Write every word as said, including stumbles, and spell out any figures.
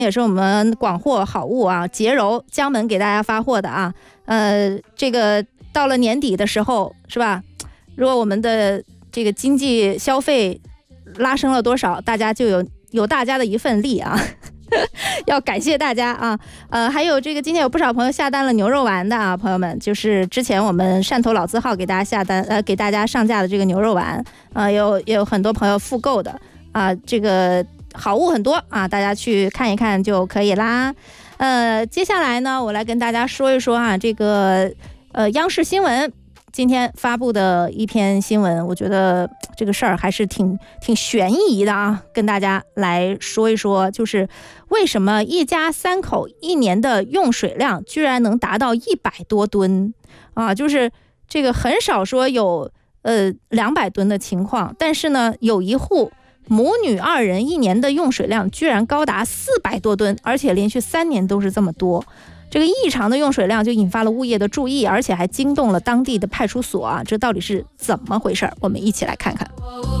也是我们广货好物啊，洁柔江门给大家发货的啊。呃，这个到了年底的时候，是吧？如果我们的这个经济消费拉升了多少，大家就有有大家的一份力啊。要感谢大家啊，呃，还有这个今天有不少朋友下单了牛肉丸的啊，朋友们，就是之前我们汕头老字号给大家下单，呃，给大家上架的这个牛肉丸，呃，有也有很多朋友复购的啊，这个好物很多啊，大家去看一看就可以啦。呃，接下来呢，我来跟大家说一说啊，这个呃央视新闻今天发布的一篇新闻，我觉得这个事儿还是挺挺悬疑的啊，跟大家来说一说，就是为什么一家三口一年的用水量居然能达到一百多吨啊？就是这个很少说有呃两百吨的情况，但是呢，有一户母女二人一年的用水量居然高达四百多吨，而且连续三年都是这么多。这个异常的用水量就引发了物业的注意，而且还惊动了当地的派出所啊！这到底是怎么回事？我们一起来看看。